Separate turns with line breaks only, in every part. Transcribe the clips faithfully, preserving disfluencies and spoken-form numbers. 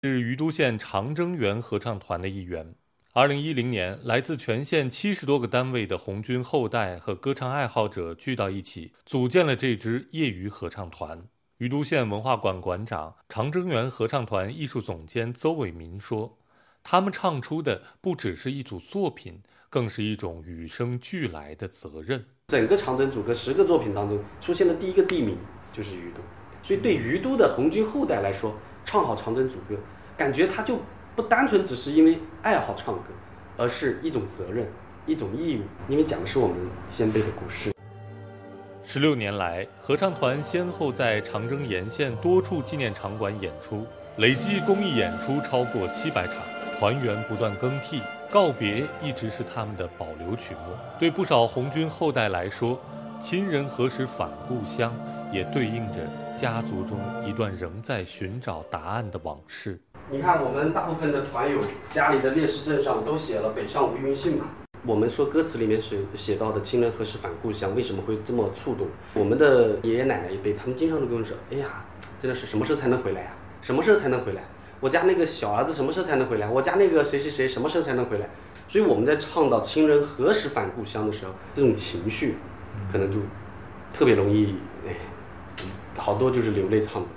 是于都县长征园合唱团的一员。二零一零年，来自全县七十多个单位的红军后代和歌唱爱好者聚到一起，组建了这支业余合唱团。于都县文化馆馆长、长征园合唱团艺术总监邹伟民说，他们唱出的不只是一组作品，更是一种与生俱来的责任。
整个长征组歌十个作品当中，出现的第一个地名就是于都，所以对于都的红军后代来说，唱好长征组歌，感觉他就不单纯只是因为爱好唱歌，而是一种责任，一种义务，因为讲的是我们先辈的故事。
十六年来，合唱团先后在长征沿线多处纪念场馆演出，累计公益演出超过七百场，团员不断更替，告别一直是他们的保留曲目。对不少红军后代来说，亲人何时返故乡，也对应着家族中一段仍在寻找答案的往事。
你看，我们大部分的团友家里的烈士证上都写了北上无音信嘛。我们说歌词里面是写到的亲人何时返故乡，为什么会这么触动？我们的爷爷奶奶一辈，他们经常都跟我说，哎呀，真的是什么时候才能回来啊？什么时候才能回来？我家那个小儿子什么时候才能回来？我家那个谁谁谁什么时候才能回来？所以我们在唱到亲人何时返故乡的时候，这种情绪可能就特别容易，哎，好多就是流泪唱的。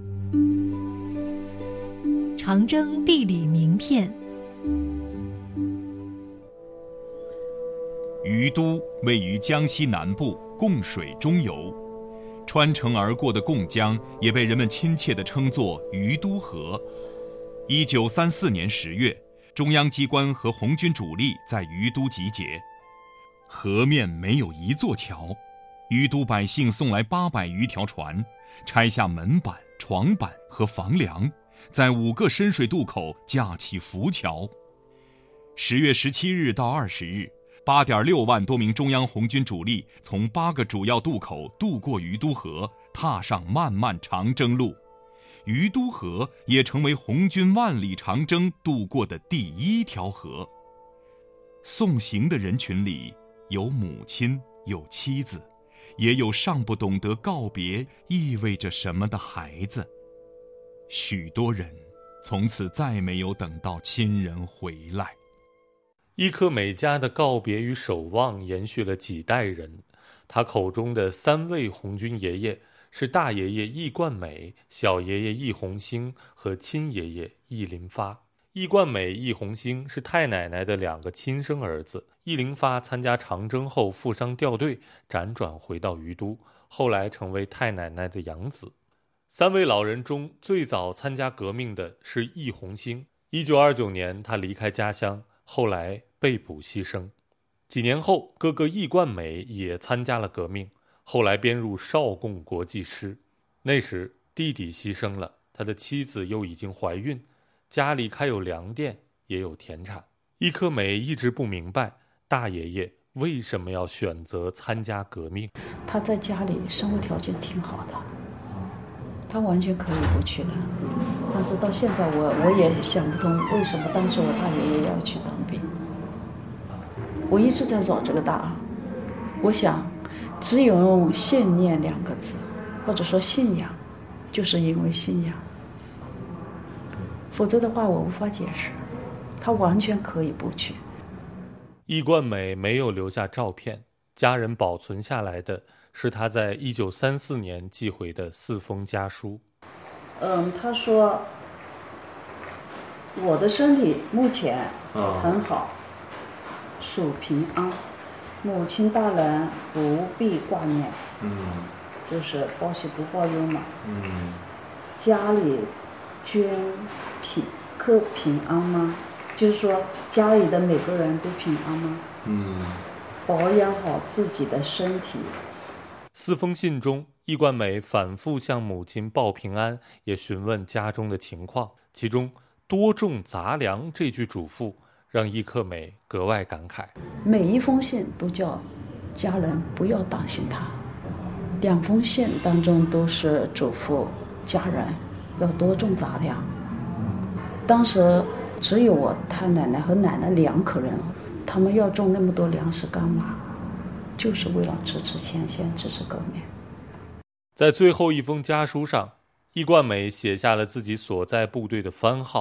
长征地理名片。
于都位于江西南部，贡水中游，穿城而过的贡江也被人们亲切地称作于都河。一九三四年十月，中央机关和红军主力在于都集结。河面没有一座桥，于都百姓送来八百余条船，拆下门板、床板和房梁，在五个深水渡口架起浮桥。十月十七日到二十日，八点六万多名中央红军主力从八个主要渡口渡过于都河，踏上漫漫长征路。于都河也成为红军万里长征渡过的第一条河。送行的人群里，有母亲，有妻子，也有尚不懂得告别意味着什么的孩子。许多人从此再没有等到亲人回来。
易克美家的告别与守望延续了几代人。他口中的三位红军爷爷是大爷爷易冠美、小爷爷易红星和亲爷爷易林发。易冠美、易红星是太奶奶的两个亲生儿子。易林发参加长征后负伤掉队，辗转回到于都，后来成为太奶奶的养子。三位老人中最早参加革命的是易红星。一九二九年，他离开家乡，后来被捕牺牲。几年后，哥哥易冠美也参加了革命，后来编入少共国际师。那时弟弟牺牲了，他的妻子又已经怀孕，家里开有粮店，也有田产。易克美一直不明白大爷爷为什么要选择参加革命。
他在家里生活条件挺好的，他完全可以不去的，但是到现在我我也想不通，为什么当时我大爷爷要去当兵。我一直在找这个答案。我想只有用信念两个字，或者说信仰，就是因为信仰，否则的话我无法解释。他完全可以不去。
易冠美没有留下照片，家人保存下来的是他在一九三四年寄回的四封家书。
嗯，他说我的身体目前很好，属平安，母亲大人不必挂念，嗯，就是报喜不报忧嘛，嗯，家里均平可平安吗？就是说家里的每个人都平安吗？嗯，保养好自己的身体。
四封信中，易冠美反复向母亲报平安，也询问家中的情况。其中多种杂粮这句嘱咐让易克美格外感慨。
每一封信都叫家人不要担心他，两封信当中都是嘱咐家人要多种杂粮。当时只有我太奶奶和奶奶两口人，他们要种那么多粮食干嘛？就是为了支持前线，支持革命。
在最后一封家书上，易冠美写下了自己所在部队的番号